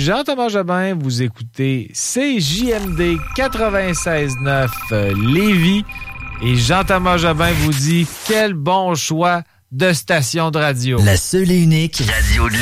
Jean-Thomas Jobin. Vous écoutez CJMD 96.9 Lévis. Et Jean-Thomas Jobin vous dit quel bon choix de station de radio. La seule et unique radio de